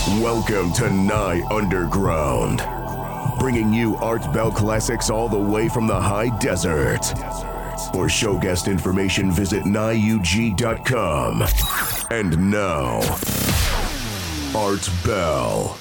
Welcome to Nye Underground, bringing you Art Bell classics all the way from the high desert. For show guest information, visit NyeUG.com. And now, Art Bell.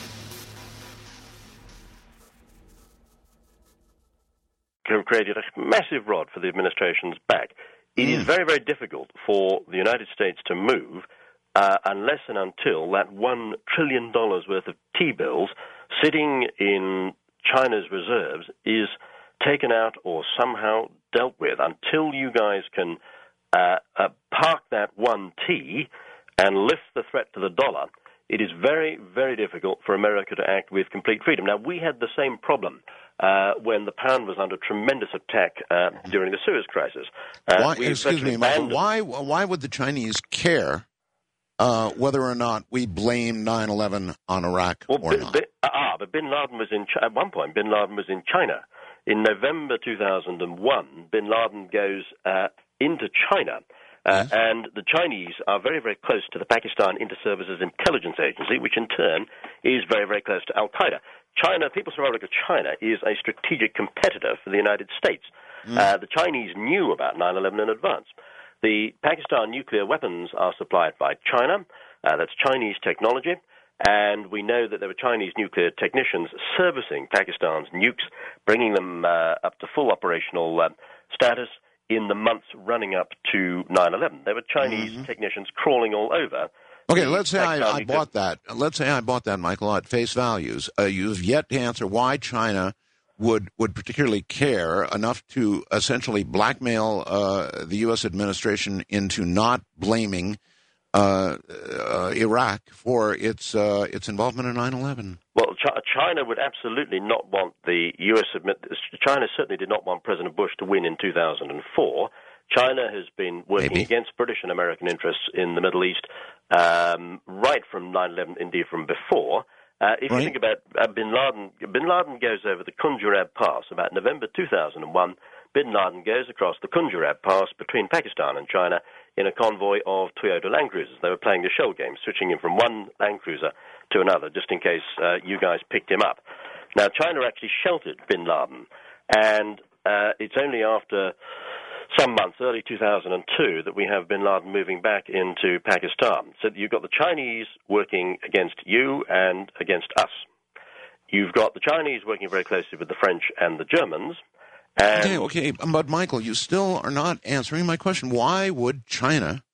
Created a massive rod for the administration's back. It is very, very difficult for the United States to move unless and until that $1 trillion worth of T-bills sitting in China's reserves is taken out or somehow dealt with. Until you guys can park that 1T and lift the threat to the dollar, it is very, very difficult for America to act with complete freedom. Now, we had the same problem when the pound was under tremendous attack during the Suez crisis. Why would the Chinese care whether or not we blame 9/11 on Iraq or not? But Bin Laden was at one point, Bin Laden was in China. In November 2001, Bin Laden goes into China. And the Chinese are very, very close to the Pakistan Inter-Services Intelligence Agency, which in turn is very, very close to Al-Qaeda. China, People's Republic of China, is a strategic competitor for the United States. The Chinese knew about 9/11 in advance. The Pakistan nuclear weapons are supplied by China. That's Chinese technology. And we know that there were Chinese nuclear technicians servicing Pakistan's nukes, bringing them up to full operational status in the months running up to 9/11. There were Chinese technicians crawling all over. Okay, let's say I bought that. Let's say I bought that, Michael, at face values. You've yet to answer why China would particularly care enough to essentially blackmail the U.S. administration into not blaming Iraq for its involvement in 9/11. Well, China would absolutely not want the U.S. China certainly did not want President Bush to win in 2004. China has been working against British and American interests in the Middle East right from 9/11, indeed from before. If you think about Bin Laden goes over the Khunjurab Pass about November 2001. Bin Laden goes across the Khunjurab Pass between Pakistan and China in a convoy of Toyota Land Cruisers. They were playing the shell game, switching him from one Land Cruiser to another, just in case you guys picked him up. Now, China actually sheltered Bin Laden, and it's only after some months, early 2002, that we have Bin Laden moving back into Pakistan. So you've got the Chinese working against you and against us. You've got the Chinese working very closely with the French and the Germans. Okay, but Michael, you still are not answering my question. Why would China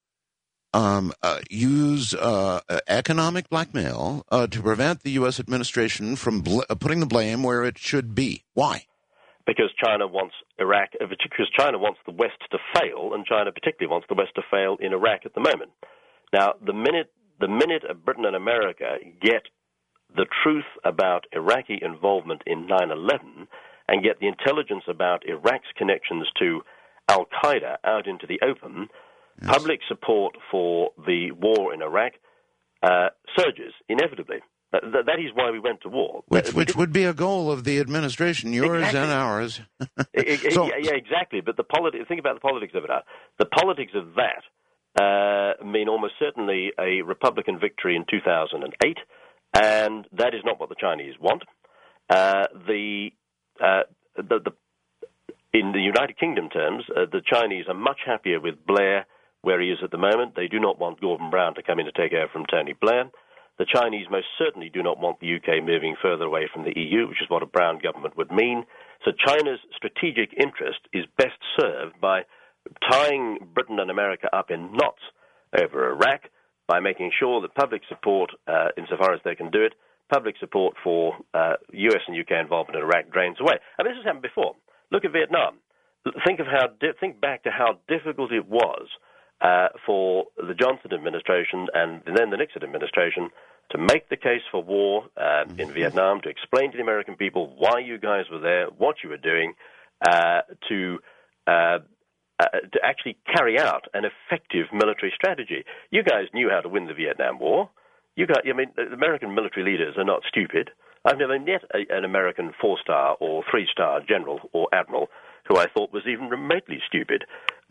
use economic blackmail to prevent the U.S. administration from putting the blame where it should be? Why? Because China wants Iraq, because China wants the West to fail, and China particularly wants the West to fail in Iraq at the moment. Now, the minute Britain and America get the truth about Iraqi involvement in 9/11 and get the intelligence about Iraq's connections to Al-Qaeda out into the open, public support for the war in Iraq surges inevitably. That is why we went to war. Which would be a goal of the administration, yours and ours. Yeah, exactly. But think about the politics of it. The politics of that mean almost certainly a Republican victory in 2008, and that is not what the Chinese want. In the United Kingdom terms, the Chinese are much happier with Blair where he is at the moment. They do not want Gordon Brown to come in to take over from Tony Blair. The Chinese most certainly do not want the UK moving further away from the EU, which is what a Brown government would mean. So China's strategic interest is best served by tying Britain and America up in knots over Iraq, by making sure that public support, insofar as they can do it, public support for US and UK involvement in Iraq drains away. And this has happened before. Look at Vietnam. Think back to how difficult it was for the Johnson administration and then the Nixon administration to make the case for war in Vietnam, to explain to the American people why you guys were there, what you were doing, to actually carry out an effective military strategy. You guys knew how to win the Vietnam War. The American military leaders are not stupid. I've never met an American 4-star or 3-star general or admiral who I thought was even remotely stupid.